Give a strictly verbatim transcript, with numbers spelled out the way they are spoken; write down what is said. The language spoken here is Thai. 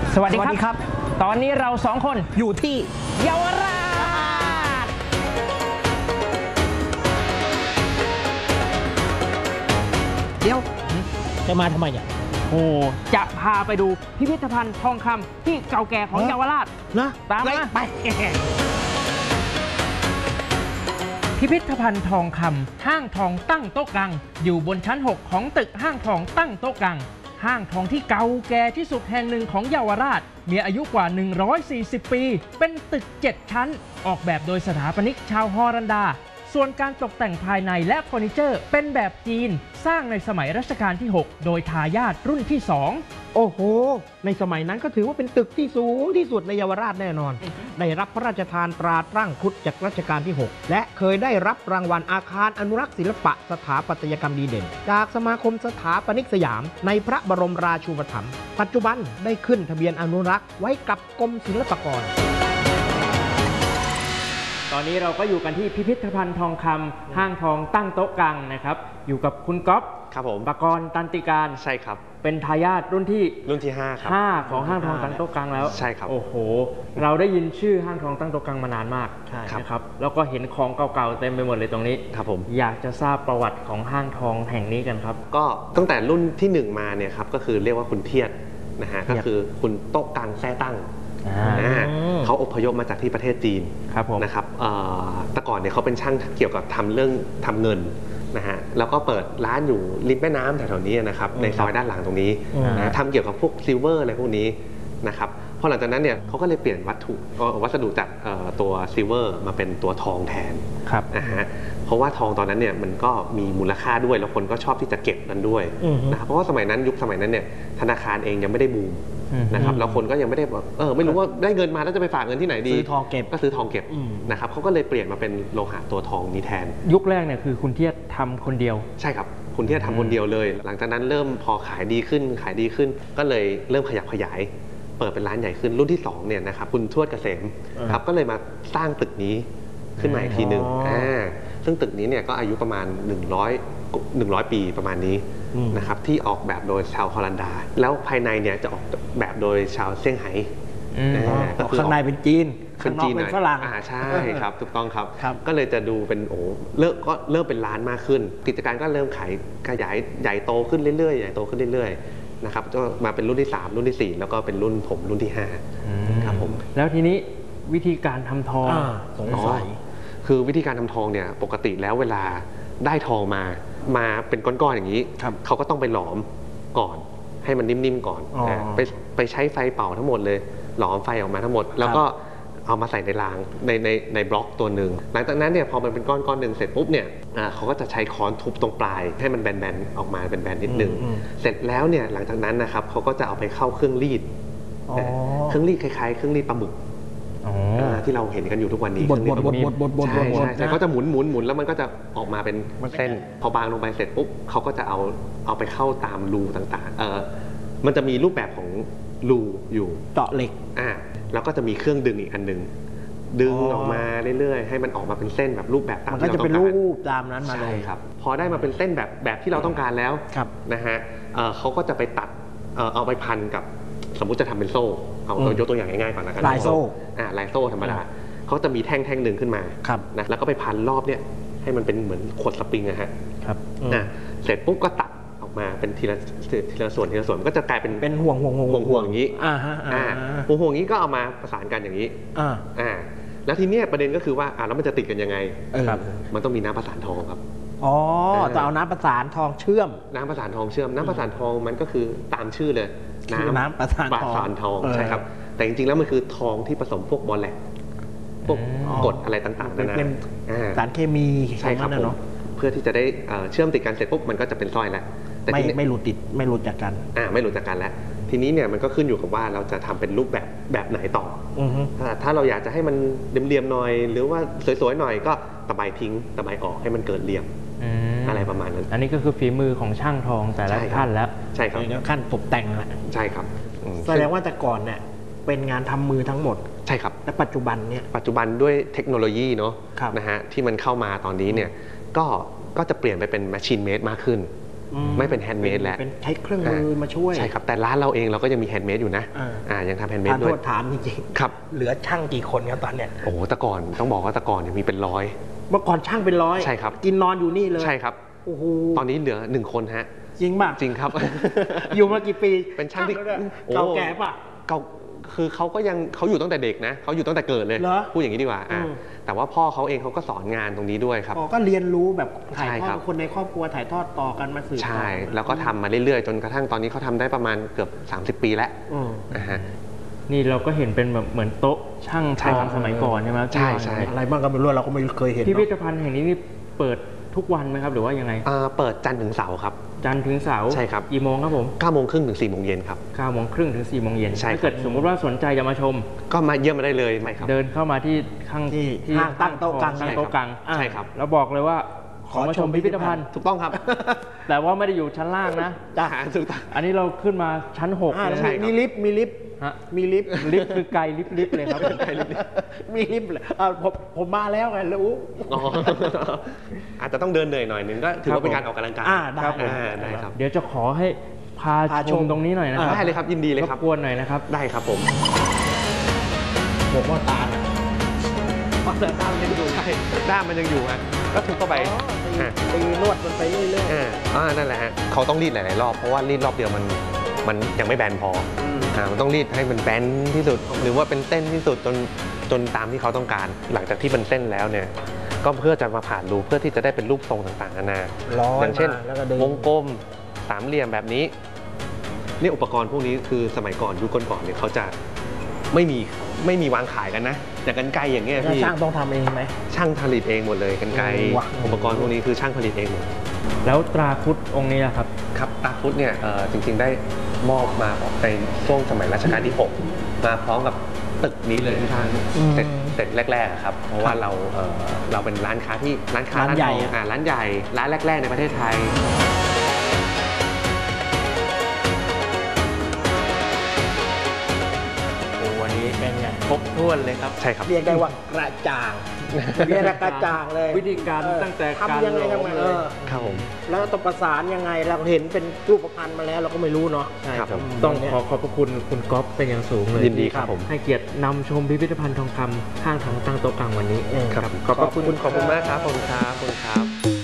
สวัสดีครับตอนนี้เราสองคนอยู่ที่เยาวราชเดี๋ยวจะมาทำไมเนี่ยโอ้จะพาไปดูพิพิธภัณฑ์ทองคำที่เก่าแก่ของเยาวราชนะตามมาไปพิพิธภัณฑ์ทองคำห้างทองตั้งโต๊ะกังอยู่บนชั้นหกของตึกห้างทองตั้งโต๊ะกังห้างทองที่เก่าแก่ที่สุดแห่งหนึ่งของเยาวราชมีอายุกว่าหนึ่งร้อยสี่สิบปีเป็นตึกเจ็ดชั้นออกแบบโดยสถาปนิกชาวฮอลันดาส่วนการตกแต่งภายในและเฟอร์นิเจอร์เป็นแบบจีนสร้างในสมัยรัชกาลที่หกโดยทายาทรุ่นที่สองโอ้โหในสมัยนั้นก็ถือว่าเป็นตึกที่สูงที่สุดในเยาวราชแน่นอนได้รับพระราชทานตราตั้งครุฑจากรัชกาลที่หกและเคยได้รับรางวัลอาคารอนุรักษ์ศิลปะสถาปัตยกรรมดีเด่นจากสมาคมสถาปนิกสยามในพระบรมราชูปถัมภ์ปัจจุบันได้ขึ้นทะเบียนอนุรักษ์ไว้กับกรมศิลปากรตอนนี้เราก็อยู่กันที่พิพิธภัณฑ์ทองคำห้างทองตั้งโต๊ะกังนะครับอยู่กับคุณก๊อฟครับผมปกรณ์ตันติการใช่ครับเป็นทายาทรุ่นที่รุ่นที่ห้าครับห้าของห้างทองตั้งโต๊ะกังแล้วใช่ครับโอ้โหเราได้ยินชื่อห้างทองตั้งโต๊ะกังมานานมากนะครับแล้วก็เห็นของเก่าๆเต็มไปหมดเลยตรงนี้ครับผมอยากจะทราบประวัติของห้างทองแห่งนี้กันครับก็ตั้งแต่รุ่นที่หนึ่งมาเนี่ยครับก็คือเรียกว่าคุณเทียดนะฮะก็คือคุณโต๊ะกังแท้ตั้งเขาอพยพมาจากที่ประเทศจีนนะครับแต่ก่อนเนี่ยเขาเป็นช่างเกี่ยวกับทำเรื่องทำเงินนะฮะแล้วก็เปิดร้านอยู่ริมแม่น้ำแถวๆนี้นะครับในซอยด้านหลังตรงนี้นะทำเกี่ยวกับพวกซิลเวอร์อะไรพวกนี้นะครับพอหลังจากนั้นเนี่ยเขาก็เลยเปลี่ยนวัตถุวัสดุจากตัวซิลเวอร์มาเป็นตัวทองแทนนะฮะเพราะว่าทองตอนนั้นเนี่ยมันก็มีมูลค่าด้วยแล้วคนก็ชอบที่จะเก็บมันด้วยนะครับเพราะว่าสมัยนั้นยุคสมัยนั้นเนี่ยธนาคารเองยังไม่ได้บูมนะครับแล้วคนก็ยังไม่ได้เออไม่รู้ว่าได้เงินมาแล้วจะไปฝากเงินที่ไหนดีซื้อทองเก็บก็ซื้อทองเก็บนะครับเขาก็เลยเปลี่ยนมาเป็นโลหะตัวทองนี้แทนยุคแรกเนี่ยคือคุณเทียดทำคนเดียวใช่ครับคุณเทียดทำคนเดียวเลยหลังจากนั้นเริ่มพอขายดีขึ้นขายดีขึ้นก็เลยเริ่มขยับขยายเปิดเป็นร้านใหญ่ขึ้นรุ่นที่สองเนี่ยนะครับคุณทวดเกษมครับก็เลยมาสร้างตึกนี้ขึ้นมาอีกทีหนึ่งอ่าซึ่งตึกนี้เนี่ยก็อายุประมาณหนึ่งร้อย หนึ่งร้อยปีประมาณนี้นะครับที่ออกแบบโดยชาวฮอลันดาแล้วภายในเนี่ยจะออกแบบโดยชาวเซี่ยงไฮ้ข้างในเป็นจีนข้างนอกเป็นฝรั่งอ่าใช่ครับถูกต้องครับก็เลยจะดูเป็นโอ้เริ่มก็เริ่มเป็นร้านมากขึ้นกิจการก็เริ่มขายขยายใหญ่โตขึ้นเรื่อยๆใหญ่โตขึ้นเรื่อยๆนะครับก็มาเป็นรุ่นที่สามรุ่นที่สี่แล้วก็เป็นรุ่นผมรุ่นที่ห้าครับผมแล้วทีนี้วิธีการทำทองสงสัยคือวิธีการทำทองเนี่ยปกติแล้วเวลาได้ทองมามาเป็นก้อนๆอย่างนี้เขาก็ต้องไปหลอมก่อนให้มันนิ่มๆก่อนไปไปใช้ไฟเป่าทั้งหมดเลยหลอมไฟออกมาทั้งหมดแล้วก็เอามาใส่ในรางในในในบล็อกตัวหนึ่งหลังจากนั้นเนี่ยพอมันเป็นก้อนก้อนหนึ่งเสร็จปุ๊บเนี่ยเขาก็จะใช้ค้อนทุบตรงปลายให้มันแบนๆออกมาเป็นแบนนิดนึงเสร็จแล้วเนี่ยหลังจากนั้นนะครับเขาก็จะเอาไปเข้าเครื่องรีดเครื่องรีดคล้ายๆเครื่องรีดปลาหมึกที่เราเห็นกันอยู่ทุกวันนี้บดบดบดบดบดบดใช่ใช่เขาจะหมุนหมุนหมุนแล้วมันก็จะออกมาเป็นเส้นพอบางลงไปเสร็จปุ๊บเขาก็จะเอาเอาไปเข้าตามรูต่างๆเออมันจะมีรูปแบบของรูอยู่เจาะเหล็กอ่าแล้วก็จะมีเครื่องดึงอีกอันนึงดึงออกมาเรื่อยๆให้มันออกมาเป็นเส้นแบบรูปแบบตามที่เราต้องการมันก็จะเป็นรูปตามนั้นมาเลยครับพอได้มาเป็นเส้นแบบแบบที่เราต้องการแล้วนะฮะเขาก็จะไปตัดเอาไปพันกับสมมุติจะทำเป็นโซ่เอายกตัวอย่างง่ายๆก่อนนะครับลายโซ่อ่าลายโซ่ธรรมดาเขาจะมีแท่งแท่งหนึ่งขึ้นมานะแล้วก็ไปพันรอบเนี่ยให้มันเป็นเหมือนขดสปริงนะฮะครับอ่าเสร็จปุ๊บก็ตัดออกมาเป็นทีละทีละส่วนทีละส่วนก็จะกลายเป็นเป็นห่วงห่วงห่วงห่วงอย่างนี้อ่าฮะอ่าห่วงห่วงนี้ก็เอามาประสานกันอย่างนี้อ่าอ่าแล้วทีเนี้ยประเด็นก็คือว่าอ่าแล้วมันจะติดกันยังไงครับมันต้องมีน้ำประสานทองครับอ๋อจะเอาน้ำประสานทองเชื่อมน้ำประสานทองเชื่อมน้ำประสานทองมันก็คือตามชื่อเลยน้ำประสานทองประสานทองใช่ครับแต่จริงๆแล้วมันคือทองที่ผสมพวกบอลแลกพวกกรดอะไรต่างๆนั่นนะเป็นสารเคมีใช่ครับผมเพื่อที่จะได้เชื่อมติดกันเสร็จปุ๊บมันก็จะเป็นสร้อยแล้วแต่ไม่ไม่หลุดติดไม่หลุดจากกันอ่าไม่หลุดจากกันแล้วทีนี้เนี่ยมันก็ขึ้นอยู่กับว่าเราจะทำเป็นรูปแบบแบบไหนต่อถ้าเราอยากจะให้มันเรียมๆหน่อยหรือว่าสวยๆหน่อยก็ตะไบทิ้งตะไบออกให้มันเกิดเหลี่ยมอะไรประมาณนั้นอันนี้ก็คือฝีมือของช่างทองแต่ละขั้นแล้วใช่ครับขั้นตกแต่งแล้วใช่ครับแสดงว่าแต่ก่อนเนี่ยเป็นงานทำมือทั้งหมดใช่ครับและปัจจุบันเนี่ยปัจจุบันด้วยเทคโนโลยีเนาะนะฮะที่มันเข้ามาตอนนี้เนี่ยก็ก็จะเปลี่ยนไปเป็นแมชชีนเมดมากขึ้นไม่เป็นแฮนด์เมดแล้วเป็นใช้เครื่องมือมาช่วยใช่ครับแต่ร้านเราเองเราก็ยังมีแฮนด์เมดอยู่นะอ่ายังทำแฮนด์เมดด้วยถามจริงๆครับเหลือช่างกี่คนครับตอนเนี้ยโอ้แต่ก่อนต้องบอกว่าแต่ก่อนเนี่ยมีเป็นร้อยเมื่อก่อนช่างเป็นร้อยใช่ครับกินนอนอยู่นี่เลยใช่ครับโอ้โหตอนนี้เหลือหนึ่งคนฮะจริงป่ะจริงครับอยู่มากี่ปีเป็นช่างที่เก่าแก่ป่ะเก่าคือเขาก็ยังเขาอยู่ตั้งแต่เด็กนะเขาอยู่ตั้งแต่เกิดเลยพูดอย่างนี้ดีกว่าแต่ว่าพ่อเขาเองเขาก็สอนงานตรงนี้ด้วยครับก็เรียนรู้แบบถ่ายทอดคนในครอบครัวถ่ายทอดต่อกันมาสืบใช่แล้วก็ทำมาเรื่อยๆจนกระทั่งตอนนี้เขาทำได้ประมาณเกือบสามสิบปีแล้วนะฮะนี่เราก็เห็นเป็นแบบเหมือนโต๊ะช่างทองสมัยก่อนใช่ไหมใช่ใช่อะไรบ้างก็ไม่รู้เราก็ไม่เคยเห็นพิพิธภัณฑ์แห่งนี้นี่เปิดทุกวันไหมครับหรือว่ายังไงเปิดจันทร์ถึงเสาร์ครับจันทร์ถึงเสาร์ใช่ครับกี่โมงครับผมเก้าโมงครึ่งถึงสี่โมงเย็นครับเก้าโมงครึ่งถึงสี่โมงเย็นใช่ถ้าเกิดสมมติว่าสนใจจะมาชมก็มาเยี่ยมมาได้เลยไหมครับเดินเข้ามาที่ข้างที่ห้างตั้งโต๊ะกลางตั้งโต๊ะกลางใช่ครับแล้วบอกเลยว่าขอมาชมพิพิธภัณฑ์ถูกต้องครับแต่ว่าไม่ได้อยู่ชั้นล่างนะจ้าถูกต้องอันนี้เราขึ้นมาชั้นหกใช่มีลิฟต์มีลิฟต์มีลิฟต์ลิฟต์คือไกลลิฟต์ลิฟต์เลยครับไกลลิฟต์มีลิฟต์เลยผมผมมาแล้วไงรู้อาจจะต้องเดินเหนื่อยหน่อยนึงก็ถือว่าเป็นการออกกำลังกายได้ได้ครับเดี๋ยวจะขอให้พาชมตรงนี้หน่อยนะครับได้เลยครับยินดีเลยครับรบกวนหน่อยนะครับได้ครับผมผมว่าตาเพราะเดินด้ามยังอยู่ใช่ด้ามมันยังอยู่ฮะก็ทุบเข้าไปตีนวดมันไปเรื่อยๆอ่านั่นแหละฮะเขาต้องรีดหลายๆรอบเพราะว่ารีดรอบเดียวมันมันยังไม่แบนพออ่ามันต้องรีดให้มันแบนที่สุดหรือว่าเป็นเส้นที่สุดจนจนตามที่เขาต้องการหลังจากที่เป็นเส้นแล้วเนี่ยก็เพื่อจะมาผ่านรูเพื่อที่จะได้เป็นรูปทรงต่างๆนานาอย่างเช่นวงกลมสามเหลี่ยมแบบนี้นี่อุปกรณ์พวกนี้คือสมัยก่อนยุคก่อนๆเนี่ยเขาจะไม่มีไม่มีวางขายกันนะอย่างกรรไกรอย่างเงี้ยพี่ช่างต้องทำเองไหมช่างผลิตเองหมดเลยกรรไกรอุปกรณ์พวกนี้คือช่างผลิตเองหมดแล้วตราครุฑองค์นี้นะครับครับตราครุฑเนี่ยจริงๆได้มอบมาในช่วงสมัยรัชกาลที่หกมาพร้อมกับตึกนี้เลยที่ทางเสร็จเสร็จแรกๆครับเพราะว่าเราเราเป็นร้านค้าที่ร้านค้าร้านใหญ่ร้านใหญ่ร้านแรกๆในประเทศไทยเป็นไงครบถ้วนเลยครับใช่ครับเรียกได้ว่ากระจ่างเรียกกระจ่างเลยวิธีการตั้งแต่การทำยังไงทำไงเออครับผมแล้วต้องประสานยังไงเราเห็นเป็นรูปพรรณมาแล้วเราก็ไม่รู้เนาะใช่ครับต้องขอขอบพระคุณคุณก๊อฟเป็นอย่างสูงเลยยินดีครับผมให้เกียรตินำชมพิพิธภัณฑ์ทองคำข้างทางตั้งโต๊ะกลางวันนี้ครับขอบพระคุณขอบคุณมากครับขอบคุณครับขอบคุณครับ